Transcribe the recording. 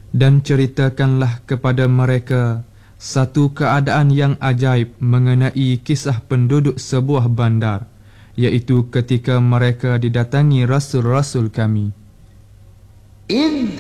Dan ceritakanlah kepada mereka satu keadaan yang ajaib mengenai kisah penduduk sebuah bandar, iaitu ketika mereka didatangi rasul-rasul kami.